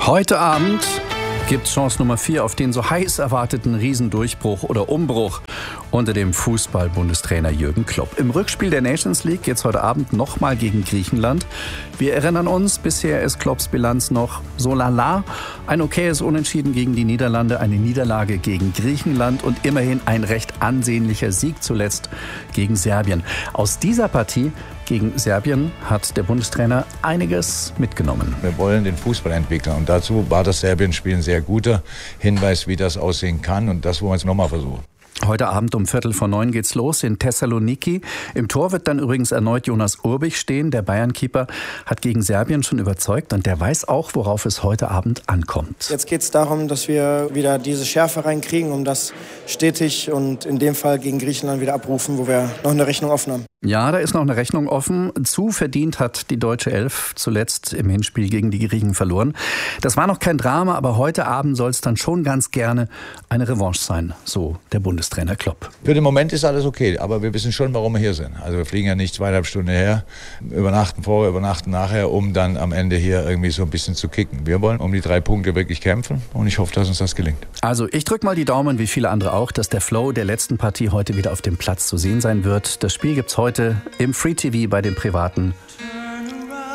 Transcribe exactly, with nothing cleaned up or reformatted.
Heute Abend gibt Chance Nummer vier auf den so heiß erwarteten Riesendurchbruch oder Umbruch unter dem Fußball-Bundestrainer Jürgen Klopp. Im Rückspiel der Nations League geht's heute Abend nochmal gegen Griechenland. Wir erinnern uns, bisher ist Klopps Bilanz noch so lala. Ein okayes Unentschieden gegen die Niederlande, eine Niederlage gegen Griechenland und immerhin ein recht ansehnlicher Sieg zuletzt gegen Serbien. Aus dieser Partie gegen Serbien hat der Bundestrainer einiges mitgenommen. Wir wollen den Fußball entwickeln und dazu war das Serbien-Spiel ein sehr guter Hinweis, wie das aussehen kann, und das wollen wir jetzt nochmal versuchen. Heute Abend um Viertel vor neun geht's los in Thessaloniki. Im Tor wird dann übrigens erneut Jonas Urbich stehen. Der Bayern-Keeper hat gegen Serbien schon überzeugt und der weiß auch, worauf es heute Abend ankommt. Jetzt geht's darum, dass wir wieder diese Schärfe reinkriegen, um das stetig und in dem Fall gegen Griechenland wieder abrufen, wo wir noch eine Rechnung offen haben. Ja, da ist noch eine Rechnung offen. Zu verdient hat die deutsche Elf zuletzt im Hinspiel gegen die Griechen verloren. Das war noch kein Drama, aber heute Abend soll es dann schon ganz gerne eine Revanche sein, so der Bundestrainer Klopp. Für den Moment ist alles okay, aber wir wissen schon, warum wir hier sind. Also wir fliegen ja nicht zweieinhalb Stunden her, übernachten vorher, übernachten nachher, um dann am Ende hier irgendwie so ein bisschen zu kicken. Wir wollen um die drei Punkte wirklich kämpfen und ich hoffe, dass uns das gelingt. Also ich drücke mal die Daumen, wie viele andere auch, dass der Flow der letzten Partie heute wieder auf dem Platz zu sehen sein wird. Das Spiel gibt's heute im Free T V bei den Privaten